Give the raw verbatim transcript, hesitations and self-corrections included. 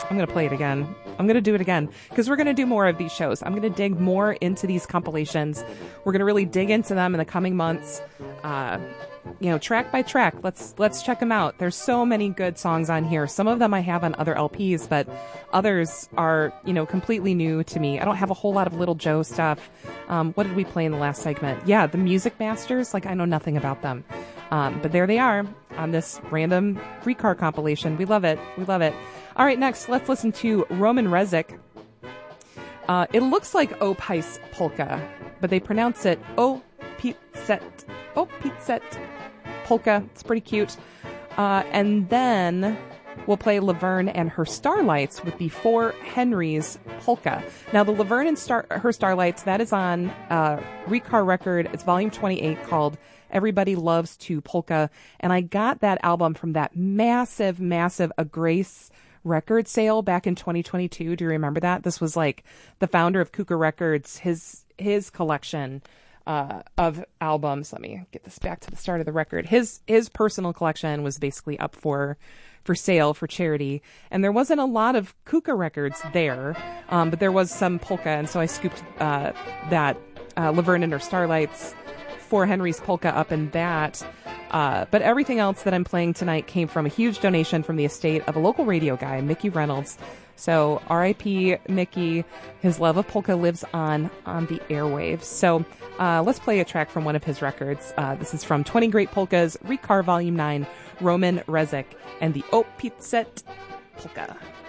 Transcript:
I'm going to play it again. I'm going to do it again because we're going to do more of these shows. I'm going to dig more into these compilations. We're going to really dig into them in the coming months. Uh, you know, track by track. Let's let's check them out. There's so many good songs on here. Some of them I have on other L Ps, but others are, you know, completely new to me. I don't have a whole lot of Little Joe stuff. Um, what did we play in the last segment? Yeah, the Music Masters. Like, I know nothing about them. Um, but there they are on this random three-car compilation. We love it. We love it. All right, next, let's listen to Roman Rezik. Uh, it looks like O Pice Polka, but they pronounce it O Pizzet. O Pizzet Polka. It's pretty cute. Uh, and then we'll play Laverne and Her Starlights with the Four Henrys Polka. Now, the Laverne and Star- Her Starlights, that is on uh, Recar record. It's volume twenty-eight called Everybody Loves to Polka. And I got that album from that massive, massive A Grace record sale back in twenty twenty-two. Do you remember that? This was like the founder of Kuka Records, his his collection uh, of albums. Let me get this back to the start of the record. His his personal collection was basically up for for sale for charity, and there wasn't a lot of Kuka records there, um, but there was some polka, and so I scooped uh, that uh, Laverne and Her Starlights, Four Henrys Polka up in that. Uh, but everything else that I'm playing tonight came from a huge donation from the estate of a local radio guy, Mickey Reynolds. So R I P Mickey, his love of polka lives on on the airwaves. So uh, let's play a track from one of his records. Uh, this is from twenty Great Polkas, Recar Volume nine, Roman Rezik, and the O Pizzet Polka.